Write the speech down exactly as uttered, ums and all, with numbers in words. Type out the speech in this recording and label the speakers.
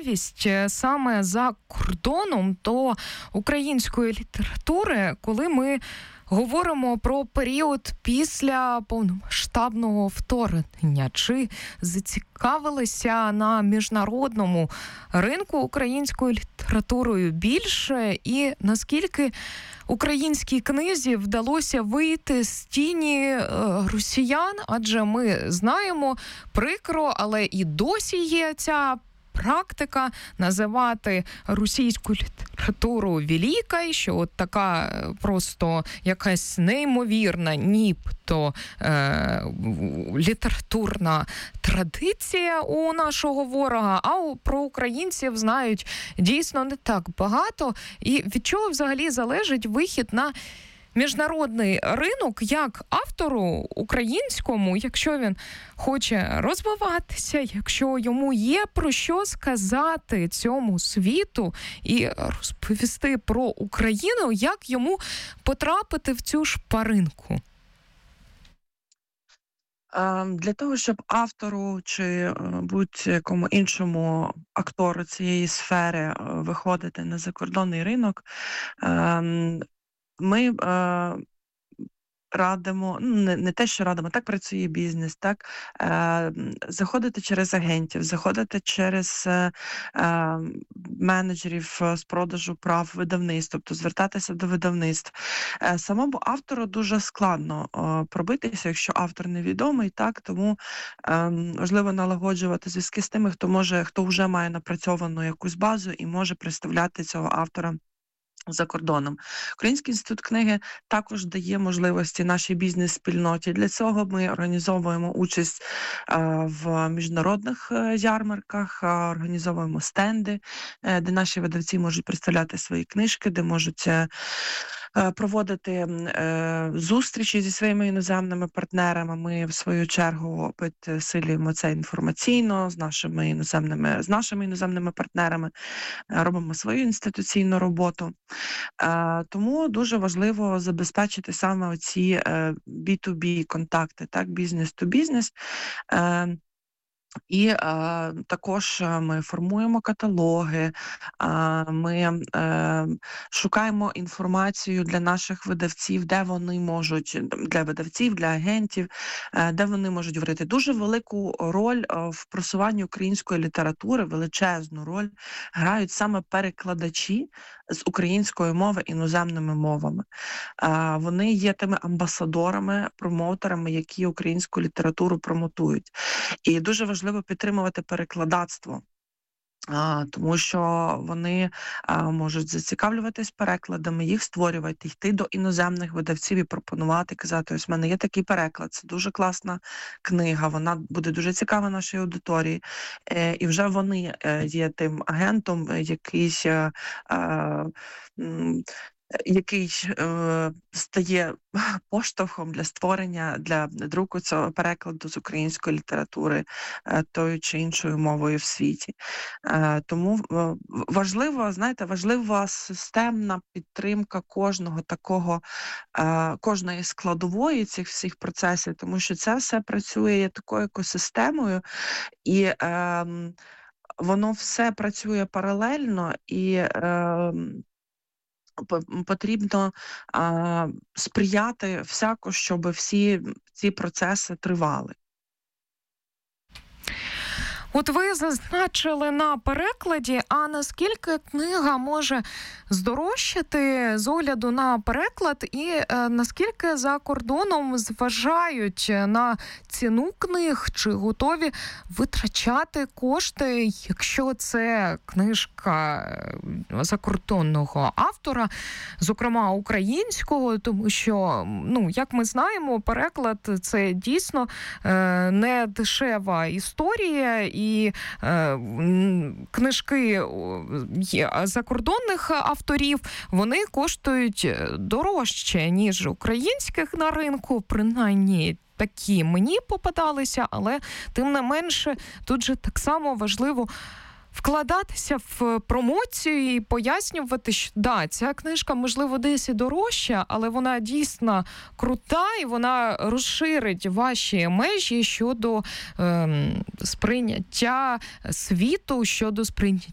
Speaker 1: цікавість саме за кордоном до української літератури, коли ми говоримо про період після повномасштабного вторгнення. Чи зацікавилися на міжнародному ринку українською літературою більше, і наскільки українській книзі вдалося вийти з тіні росіян? Адже ми знаємо, прикро, але і досі є ця практика називати російську літературу великою, що от така просто якась неймовірна, нібито е, літературна традиція у нашого ворога, а про українців знають дійсно не так багато. І від чого взагалі залежить вихід на міжнародний ринок як автору українському, якщо він хоче розвиватися, якщо йому є про що сказати цьому світу і розповісти про Україну, як йому потрапити в цю шпаринку?
Speaker 2: Для того, щоб автору чи будь-якому іншому актору цієї сфери виходити на закордонний ринок, ми е, радимо, ну не, не те, що радимо, так працює бізнес, так, е, заходити через агентів, заходити через е, е, менеджерів з продажу прав видавництв, тобто звертатися до видавництв. Е, самому автору дуже складно е, пробитися, якщо автор невідомий, так, тому е, важливо налагоджувати зв'язки з тими, хто може, хто вже має напрацьовану якусь базу і може представляти цього автора за кордоном. Український інститут книги також дає можливості нашій бізнес-спільноті. Для цього ми організовуємо участь а, в міжнародних ярмарках, а, організовуємо стенди, де наші видавці можуть представляти свої книжки, де можуть проводити е, зустрічі зі своїми іноземними партнерами. Ми, в свою чергу, підсилюємо це інформаційно з нашими іноземними, з нашими іноземними партнерами, е, робимо свою інституційну роботу. Е, тому дуже важливо забезпечити саме оці е, бі ту бі контакти, так, бізнес-ту-бізнес. Е, І е, також ми формуємо каталоги, е, ми е, шукаємо інформацію для наших видавців, де вони можуть, для видавців, для агентів, е, де вони можуть говорити. Дуже велику роль е, в просуванні української літератури, величезну роль грають саме перекладачі з української мови іноземними мовами. Е, вони є тими амбасадорами, промоутерами, які українську літературу промотують. І дуже важливо Важливо підтримувати перекладацтво, а, тому що вони а, можуть зацікавлюватись перекладами, їх створювати, йти до іноземних видавців і пропонувати, казати, ось в мене є такий переклад, це дуже класна книга, вона буде дуже цікава нашій аудиторії. Е, і вже вони е, є тим агентом, який е, е, який е, стає поштовхом для створення, для друку цього перекладу з української літератури е, тою чи іншою мовою в світі. Е, тому е, важливо, знаєте, важлива системна підтримка кожного такого, е, кожної складової цих всіх процесів, тому що це все працює такою екосистемою, і е, воно все працює паралельно, і е, потрібно а, сприяти всяко, щоб всі ці процеси тривали.
Speaker 1: От ви зазначили на перекладі, а наскільки книга може здорожчати з огляду на переклад, і е, наскільки за кордоном зважають на ціну книг, чи готові витрачати кошти, якщо це книжка закордонного автора, зокрема українського, тому що, ну, як ми знаємо, переклад – це дійсно е, не дешева історія, і І е, книжки закордонних авторів, вони коштують дорожче, ніж українських на ринку, принаймні такі мені попадалися, але тим не менше тут же так само важливо вкладатися в промоцію і пояснювати, що да, ця книжка, можливо, десь і дорожча, але вона дійсно крута, і вона розширить ваші межі щодо ем, сприйняття світу, щодо сприйняття